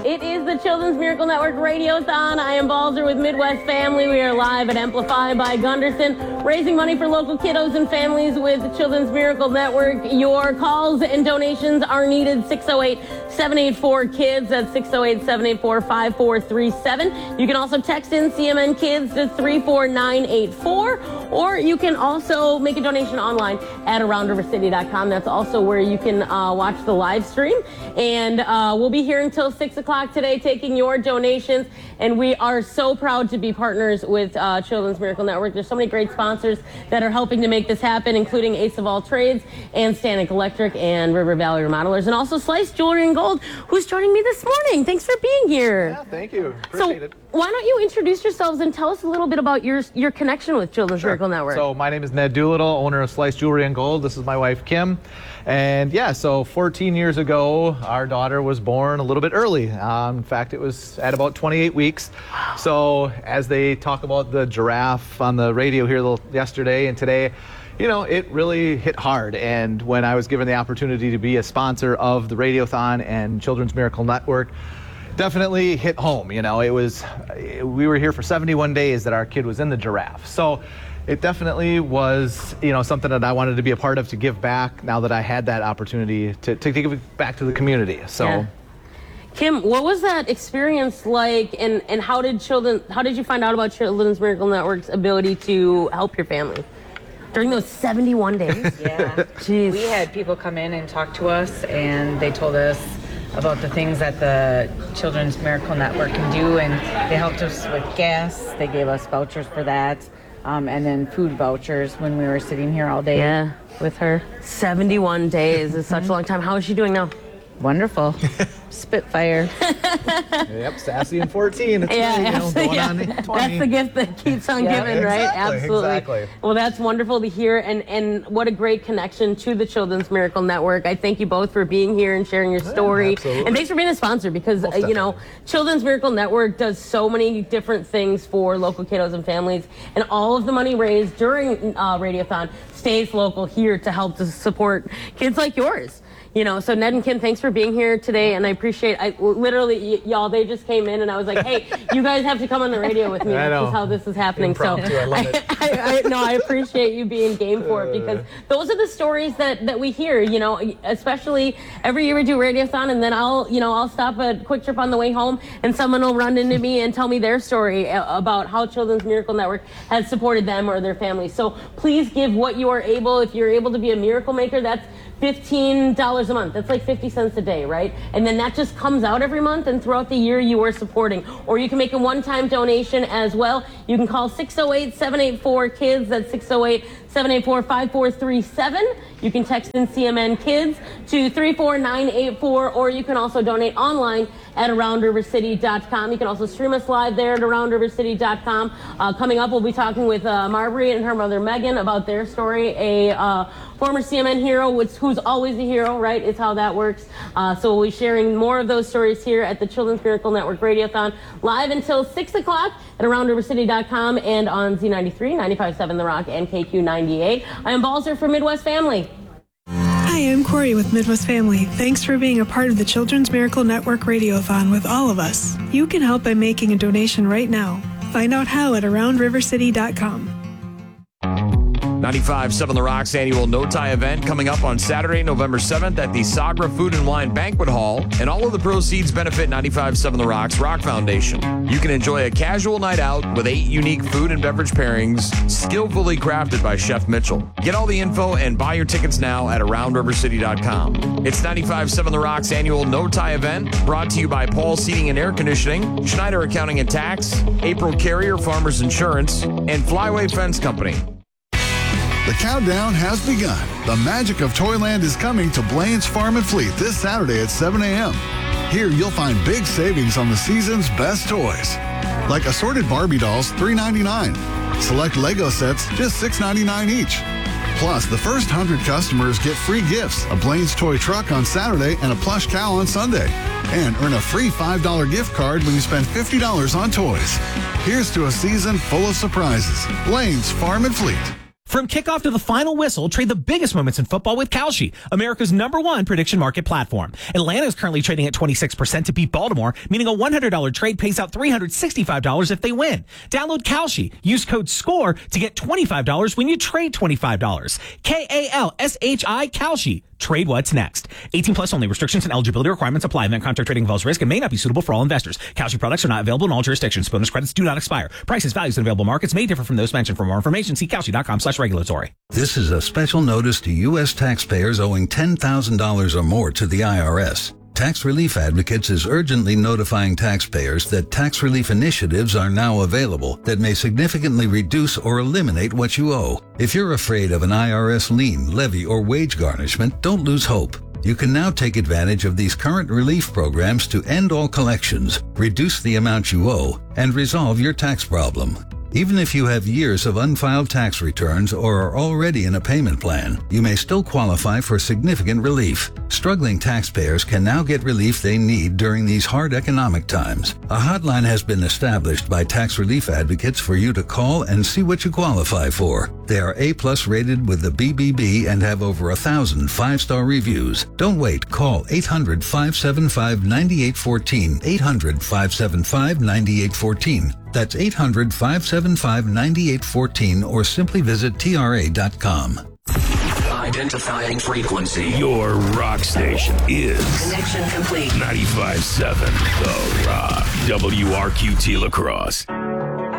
It is the Children's Miracle Network Radiothon. I am Balzer with Midwest Family. We are live at Amplify by Gunderson, raising money for local kiddos and families with the Children's Miracle Network. Your calls and donations are needed. 608-784-KIDS. That's 608-784-5437. You can also text in CMN Kids to 34984, or you can also make a donation online at AroundRiverCity.com. That's also where you can watch the live stream. And we'll be here until 6 o'clock today taking your donations. And we are so proud to be partners with Children's Miracle Network. There's so many great sponsors that are helping to make this happen, including Ace of All Trades and Stanek Electric and River Valley Remodelers, and also Slice Jewelry and Gold, who's joining me this morning. Thanks for being here. Yeah, thank you. Appreciate it. Why don't you introduce yourselves and tell us a little bit about your connection with Children's Miracle Network? So my name is Ned Doolittle, owner of Slice Jewelry and Gold. This is my wife, Kim. And yeah, so 14 years ago, our daughter was born a little bit early. In fact, it was at about 28 weeks. So as they talk about the giraffe on the radio here yesterday and today, you know, it really hit hard. And when I was given the opportunity to be a sponsor of the Radiothon and Children's Miracle Network, definitely hit home. You know, we were here for 71 days that our kid was in the giraffe. So it definitely was, you know, something that I wanted to be a part of, to give back now that I had that opportunity to give back to the community. So. Yeah. Kim, what was that experience like, and how did you find out about Children's Miracle Network's ability to help your family during those 71 days? Yeah. Jeez. We had people come in and talk to us, and they told us about the things that the Children's Miracle Network can do, and they helped us with gas. They gave us vouchers for that, and then food vouchers when we were sitting here all day with her. 71 days is such a long time. How is she doing now? Wonderful. Spitfire. Yep, sassy and 14. It's absolutely. On 20. That's the gift that keeps on giving, right? Absolutely. Exactly. Well, that's wonderful to hear, and what a great connection to the Children's Miracle Network. I thank you both for being here and sharing your story. Absolutely. And thanks for being a sponsor, because, you know, Children's Miracle Network does so many different things for local kiddos and families, and all of the money raised during Radiothon stays local here to help to support kids like yours. You know, so Ned and Kim, thanks for being here today, and I appreciate, literally, y'all, they just came in, and I was like, hey, you guys have to come on the radio with me. This is how this is happening. Impromptu, so I love it. I appreciate you being game for it, because those are the stories that we hear, you know, especially every year we do Radiothon, and then I'll stop a quick trip on the way home, and someone will run into me and tell me their story about how Children's Miracle Network has supported them or their families. So please give what you are able. If you're able to be a miracle maker, that's $15 a month. That's like 50 cents a day, right? And then that just comes out every month, and throughout the year you are supporting. Or you can make a one-time donation as well. You can call 608-784-KIDS. That's 608-784-5437. You can text in CMN Kids to 34984, or you can also donate online at AroundRiverCity.com. You can also stream us live there at AroundRiverCity.com. Coming up, we'll be talking with Marbury and her mother Megan about their story. A former CMN hero, who's always a hero, right, is how that works. So we'll be sharing more of those stories here at the Children's Miracle Network Radiothon, live until 6 o'clock at AroundRiverCity.com and on Z93, 95.7 The Rock, and KQ98. I am Balzer for Midwest Family. Hi, I'm Corey with Midwest Family. Thanks for being a part of the Children's Miracle Network Radiothon with all of us. You can help by making a donation right now. Find out how at AroundRiverCity.com. 95.7 The Rock's annual No Tie event coming up on Saturday, November 7th at the Sagra Food and Wine Banquet Hall, and all of the proceeds benefit 95.7 The Rock's Rock Foundation. You can enjoy a casual night out with 8 unique food and beverage pairings skillfully crafted by Chef Mitchell. Get all the info and buy your tickets now at AroundRiverCity.com. It's 95.7 The Rock's annual No Tie event, brought to you by Paul Seating and Air Conditioning, Schneider Accounting and Tax, April Carrier Farmers Insurance, and Flyway Fence Company. The countdown has begun. The magic of Toyland is coming to Blaine's Farm and Fleet this Saturday at 7 a.m. Here you'll find big savings on the season's best toys, like assorted Barbie dolls, $3.99. Select Lego sets, just $6.99 each. Plus, the first 100 customers get free gifts, a Blaine's toy truck on Saturday and a plush cow on Sunday. And earn a free $5 gift card when you spend $50 on toys. Here's to a season full of surprises. Blaine's Farm and Fleet. From kickoff to the final whistle, trade the biggest moments in football with Kalshi, America's #1 prediction market platform. Atlanta is currently trading at 26% to beat Baltimore, meaning a $100 trade pays out $365 if they win. Download Kalshi. Use code SCORE to get $25 when you trade $25. KALSHI Kalshi. Trade what's next. 18 plus only. Restrictions and eligibility requirements apply. Event contract trading involves risk and may not be suitable for all investors. Kalshi products are not available in all jurisdictions. Bonus credits do not expire. Prices, values, and available markets may differ from those mentioned. For more information, see Kalshi.com/regulatory. This is a special notice to U.S. taxpayers owing $10,000 or more to the IRS. Tax Relief Advocates is urgently notifying taxpayers that tax relief initiatives are now available that may significantly reduce or eliminate what you owe. If you're afraid of an IRS lien, levy, or wage garnishment, don't lose hope. You can now take advantage of these current relief programs to end all collections, reduce the amount you owe, and resolve your tax problem. Even if you have years of unfiled tax returns or are already in a payment plan, you may still qualify for significant relief. Struggling taxpayers can now get relief they need during these hard economic times. A hotline has been established by Tax Relief Advocates for you to call and see what you qualify for. They are A+ rated with the BBB and have over 1,000 5-star reviews. Don't wait. Call 800-575-9814. 800-575-9814. That's 800-575-9814 or simply visit tra.com. Identifying frequency. Your rock station is Connection complete. 95.7 The Rock. WRQT La Crosse.